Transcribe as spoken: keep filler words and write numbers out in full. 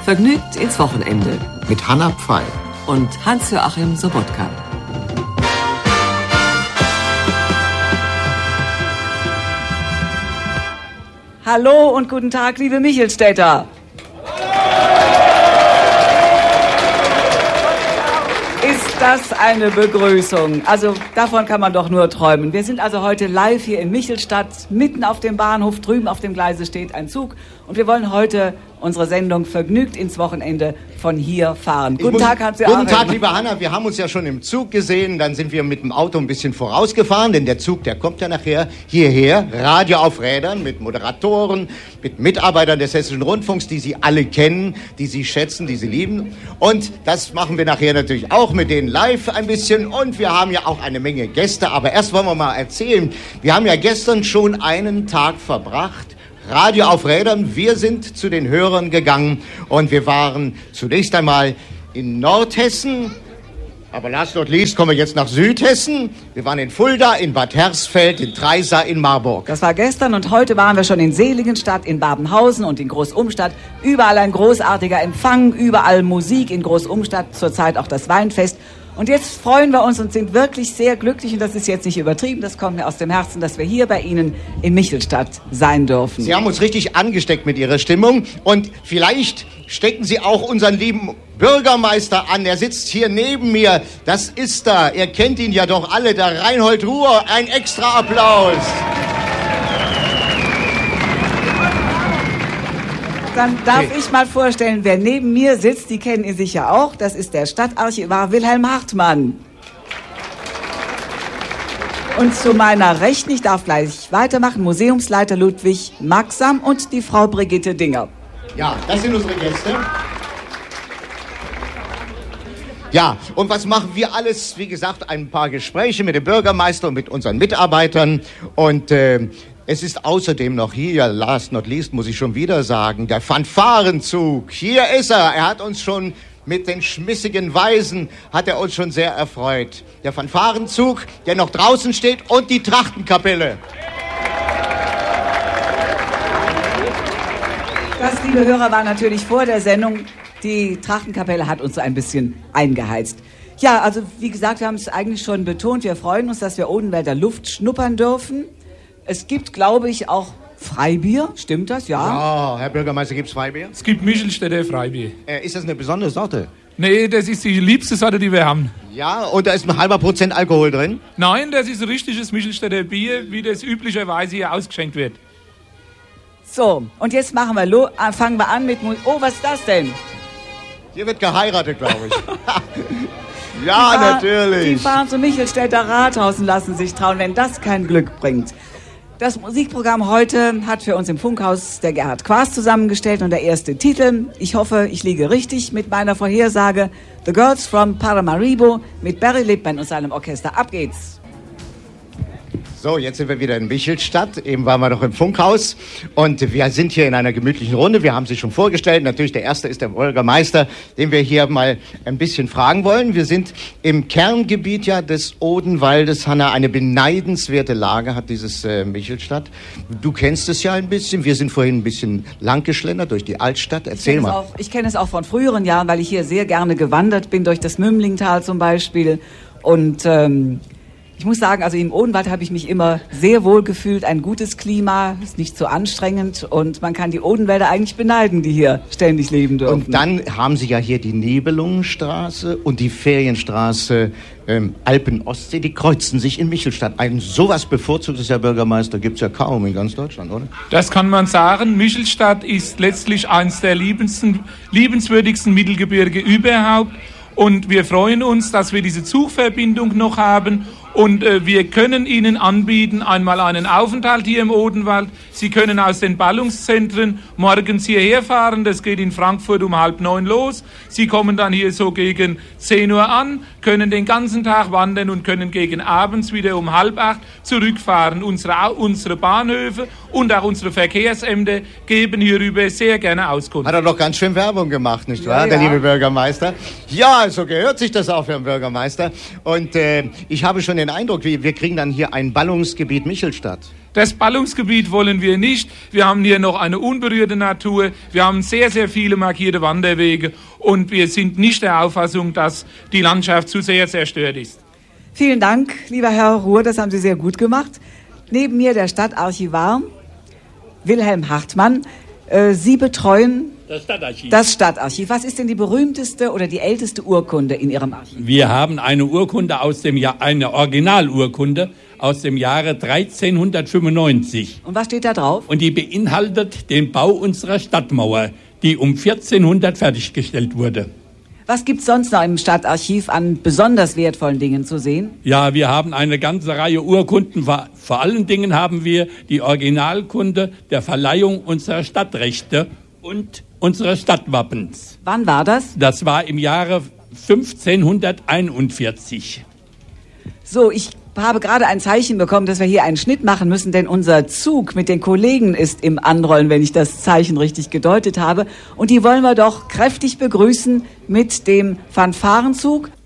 Vergnügt ins Wochenende. Mit Hanna Pfeil. Und Hans-Joachim Sobotka. Hallo und guten Tag, liebe Michelstädter. Ist das eine Begrüßung? Also davon kann man doch nur träumen. Wir sind also heute live hier in Michelstadt. Mitten auf dem Bahnhof, drüben auf dem Gleise steht ein Zug. Und wir wollen heute unsere Sendung Vergnügt ins Wochenende von hier fahren. Ich Guten muss, Tag, Hans. Guten Tag, liebe Hanna. Wir haben uns ja schon im Zug gesehen. Dann sind wir mit dem Auto ein bisschen vorausgefahren, denn der Zug, der kommt ja nachher hierher. Radio auf Rädern mit Moderatoren, mit Mitarbeitern des Hessischen Rundfunks, die Sie alle kennen, die Sie schätzen, die Sie lieben. Und das machen wir nachher natürlich auch mit denen live ein bisschen. Und wir haben ja auch eine Menge Gäste. Aber erst wollen wir mal erzählen. Wir haben ja gestern schon einen Tag verbracht. Radio auf Rädern, wir sind zu den Hörern gegangen und wir waren zunächst einmal in Nordhessen, aber last not least kommen wir jetzt nach Südhessen. Wir waren in Fulda, in Bad Hersfeld, in Treysa, in Marburg. Das war gestern und heute waren wir schon in Seligenstadt, in Babenhausen und in Großumstadt. Überall ein großartiger Empfang, überall Musik in Großumstadt, zurzeit auch das Weinfest. Und jetzt freuen wir uns und sind wirklich sehr glücklich, und das ist jetzt nicht übertrieben, das kommt mir aus dem Herzen, dass wir hier bei Ihnen in Michelstadt sein dürfen. Sie haben uns richtig angesteckt mit Ihrer Stimmung und vielleicht stecken Sie auch unseren lieben Bürgermeister an. Er sitzt hier neben mir. Das ist er. Ihr kennt ihn ja doch alle, der Reinhold Ruhr. Ein extra Applaus. Dann darf Okay. ich mal vorstellen, wer neben mir sitzt, die kennen ihn sicher auch. Das ist der Stadtarchivar Wilhelm Hartmann. Und zu meiner Rechten, ich darf gleich weitermachen, Museumsleiter Ludwig Maxam und die Frau Brigitte Dinger. Ja, das sind unsere Gäste. Ja, und was machen wir alles? Wie gesagt, ein paar Gespräche mit dem Bürgermeister und mit unseren Mitarbeitern. Und äh, es ist außerdem noch hier, last not least, muss ich schon wieder sagen, der Fanfarenzug. Hier ist er. Er hat uns schon mit den schmissigen Weisen, hat er uns schon sehr erfreut. Der Fanfarenzug, der noch draußen steht, und die Trachtenkapelle. Das, liebe Hörer, war natürlich vor der Sendung. Die Trachtenkapelle hat uns so ein bisschen eingeheizt. Ja, also wie gesagt, wir haben es eigentlich schon betont. Wir freuen uns, dass wir Odenwälder Luft schnuppern dürfen. Es gibt, glaube ich, auch Freibier. Stimmt das? Ja. Ja, Herr Bürgermeister, gibt's Freibier? Es gibt Michelstädter Freibier. Äh, ist das eine besondere Sorte? Nee, das ist die liebste Sorte, die wir haben. Ja, und da ist ein halber Prozent Alkohol drin? Nein, das ist ein richtiges Michelstädter Bier, wie das üblicherweise hier ausgeschenkt wird. So, und jetzt machen wir lo- äh, fangen wir an mit... Mu- oh, was ist das denn? Hier wird geheiratet, glaube ich. Die Ja, fahr- natürlich. Die fahren zum Michelstädter Rathaus und lassen sich trauen, wenn das kein Glück bringt. Das Musikprogramm heute hat für uns im Funkhaus der Gerhard Quast zusammengestellt und der erste Titel, ich hoffe, ich liege richtig mit meiner Vorhersage, The Girls from Paramaribo mit Barry Lippmann und seinem Orchester. Ab geht's. So, jetzt sind wir wieder in Michelstadt. Eben waren wir noch im Funkhaus. Und wir sind hier in einer gemütlichen Runde. Wir haben sie schon vorgestellt. Natürlich, der Erste ist der Bürgermeister, den wir hier mal ein bisschen fragen wollen. Wir sind im Kerngebiet ja des Odenwaldes, Hanna. Eine beneidenswerte Lage hat dieses äh, Michelstadt. Du kennst es ja ein bisschen. Wir sind vorhin ein bisschen langgeschlendert durch die Altstadt. Erzähl Ich mal. kenne es auch- Ich kenne es auch von früheren Jahren, weil ich hier sehr gerne gewandert bin, durch das Mümlingtal zum Beispiel. Und ähm, ich muss sagen, also im Odenwald habe ich mich immer sehr wohl gefühlt. Ein gutes Klima, ist nicht so anstrengend und man kann die Odenwälder eigentlich beneiden, die hier ständig leben dürfen. Und dann haben Sie ja hier die Nibelungenstraße und die Ferienstraße ähm, Alpen-Ostsee. Die kreuzen sich in Michelstadt. Ein sowas bevorzugtes, Herr Bürgermeister, gibt's ja kaum in ganz Deutschland, oder? Das kann man sagen. Michelstadt ist letztlich eines der liebendsten, liebenswürdigsten Mittelgebirge überhaupt. Und wir freuen uns, dass wir diese Zugverbindung noch haben. Und äh, wir können Ihnen anbieten, einmal einen Aufenthalt hier im Odenwald. Sie können aus den Ballungszentren morgens hierher fahren. Das geht in Frankfurt um halb neun los. Sie kommen dann hier so gegen zehn Uhr an, können den ganzen Tag wandern und können gegen abends wieder um halb acht zurückfahren. Unsere, unsere Bahnhöfe und auch unsere Verkehrsämter geben hierüber sehr gerne Auskunft. Hat er doch ganz schön Werbung gemacht, nicht Ja, wahr, der ja. liebe Bürgermeister? Ja, so gehört sich das auch für einen Bürgermeister. Und äh, ich habe schon den Eindruck, wir, wir kriegen dann hier ein Ballungsgebiet Michelstadt. Das Ballungsgebiet wollen wir nicht. Wir haben hier noch eine unberührte Natur. Wir haben sehr, sehr viele markierte Wanderwege. Und wir sind nicht der Auffassung, dass die Landschaft zu sehr zerstört ist. Vielen Dank, lieber Herr Ruhr, das haben Sie sehr gut gemacht. Neben mir der Stadtarchivar Wilhelm Hartmann. Äh, Sie betreuen das Stadtarchiv. Das Stadtarchiv. Was ist denn die berühmteste oder die älteste Urkunde in Ihrem Archiv? Wir haben eine Urkunde aus dem Jahr, eine Originalurkunde aus dem Jahre dreizehnhundertfünfundneunzig. Und was steht da drauf? Und die beinhaltet den Bau unserer Stadtmauer, die um vierzehnhundert fertiggestellt wurde. Was gibt's sonst noch im Stadtarchiv an besonders wertvollen Dingen zu sehen? Ja, wir haben eine ganze Reihe Urkunden. Vor, vor allen Dingen haben wir die Originalkunde der Verleihung unserer Stadtrechte und unseres Stadtwappens. Wann war das? Das war im Jahre fünfzehnhunderteinundvierzig. So, ich habe gerade ein Zeichen bekommen, dass wir hier einen Schnitt machen müssen, denn unser Zug mit den Kollegen ist im Anrollen, wenn ich das Zeichen richtig gedeutet habe. Und die wollen wir doch kräftig begrüßen mit dem Fanfarenzug.